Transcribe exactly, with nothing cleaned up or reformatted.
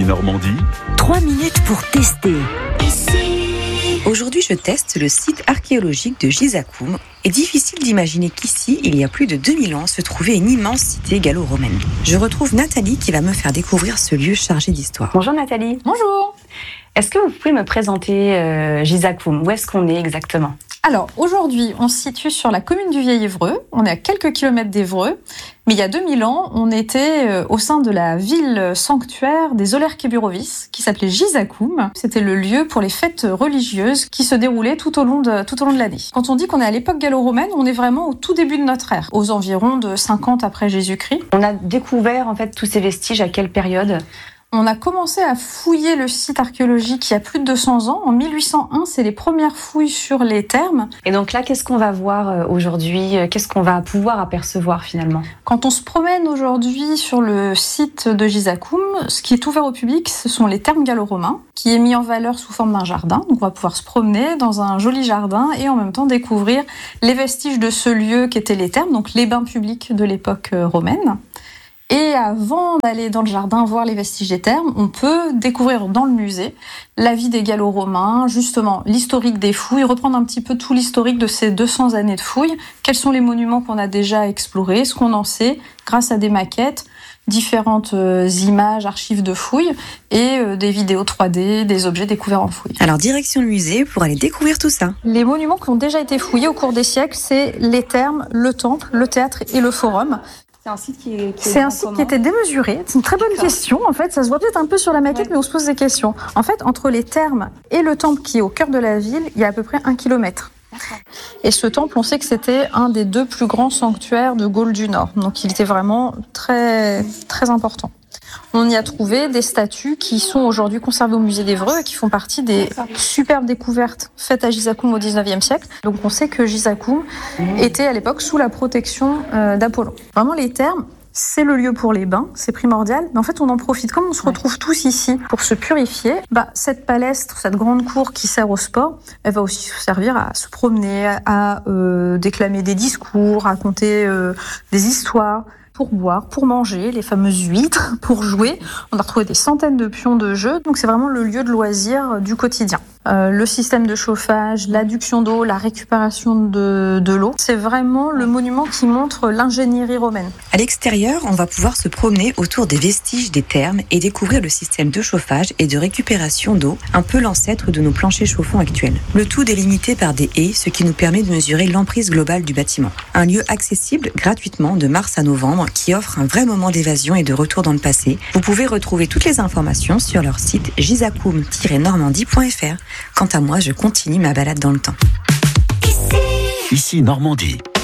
Normandie. Trois minutes pour tester. Aujourd'hui, je teste le site archéologique de Gizakoum. Et difficile d'imaginer qu'ici, il y a plus de deux mille ans, se trouvait une immense cité gallo-romaine. Je retrouve Nathalie qui va me faire découvrir ce lieu chargé d'histoire. Bonjour Nathalie. Bonjour. Est-ce que vous pouvez me présenter euh, Gizakoum ? Où est-ce qu'on est exactement ? Alors, aujourd'hui, on se situe sur la commune du Vieil-Évreux. On est à quelques kilomètres d'Évreux. Mais il y a deux mille ans, on était euh, au sein de la ville sanctuaire des Oler-Kéburovis, qui s'appelait Gizakoum. C'était le lieu pour les fêtes religieuses qui se déroulaient tout au long de, tout au long de l'année. Quand on dit qu'on est à l'époque gallo-romaine, on est vraiment au tout début de notre ère, aux environs de cinquante après Jésus-Christ. On a découvert en fait tous ces vestiges à quelle période ? On a commencé à fouiller le site archéologique il y a plus de deux cents ans. En mille huit cent un, c'est les premières fouilles sur les thermes. Et donc là, qu'est-ce qu'on va voir aujourd'hui ? Qu'est-ce qu'on va pouvoir apercevoir finalement ? Quand on se promène aujourd'hui sur le site de Gizakoum, ce qui est ouvert au public, ce sont les thermes gallo-romains, qui est mis en valeur sous forme d'un jardin. Donc on va pouvoir se promener dans un joli jardin et en même temps découvrir les vestiges de ce lieu qu'étaient les thermes, donc les bains publics de l'époque romaine. Et avant d'aller dans le jardin voir les vestiges des thermes, on peut découvrir dans le musée la vie des Gallo-Romains, justement l'historique des fouilles, reprendre un petit peu tout l'historique de ces deux cents années de fouilles. Quels sont les monuments qu'on a déjà explorés, ce qu'on en sait grâce à des maquettes, différentes euh, images, archives de fouilles et euh, des vidéos trois D, des objets découverts en fouilles. Alors direction le musée pour aller découvrir tout ça. Les monuments qui ont déjà été fouillés au cours des siècles, c'est les thermes, le temple, le théâtre et le forum. C'est un site qui, est, qui, c'est un site qui était démesuré. C'est une très bonne D'accord. question. En fait, ça se voit peut-être un peu sur la maquette, ouais. Mais on se pose des questions. En fait, entre les thermes et le temple qui est au cœur de la ville, il y a à peu près un kilomètre. D'accord. Et ce temple, on sait que c'était un des deux plus grands sanctuaires de Gaule du Nord. Donc, il était vraiment très, très important. On y a trouvé des statues qui sont aujourd'hui conservées au musée d'Évreux et qui font partie des superbes découvertes faites à Gizakoum au dix-neuvième siècle. Donc on sait que Gizakoum était à l'époque sous la protection euh, d'Apollon. Vraiment les thermes, c'est le lieu pour les bains, c'est primordial. Mais en fait on en profite, comme on se retrouve tous ici pour se purifier, bah, cette palestre, cette grande cour qui sert au sport, elle va aussi servir à se promener, à euh, déclamer des discours, raconter euh, des histoires, pour boire, pour manger, les fameuses huîtres, pour jouer. On a retrouvé des centaines de pions de jeu, donc c'est vraiment le lieu de loisir du quotidien. Euh, le système de chauffage, l'adduction d'eau, la récupération de, de l'eau, c'est vraiment le monument qui montre l'ingénierie romaine. À l'extérieur, on va pouvoir se promener autour des vestiges des thermes et découvrir le système de chauffage et de récupération d'eau, un peu l'ancêtre de nos planchers chauffants actuels. Le tout délimité par des haies, ce qui nous permet de mesurer l'emprise globale du bâtiment. Un lieu accessible gratuitement de mars à novembre qui offre un vrai moment d'évasion et de retour dans le passé. Vous pouvez retrouver toutes les informations sur leur site gizakoum tiret normandie point f r. Quant à moi, je continue ma balade dans le temps. Ici Normandie.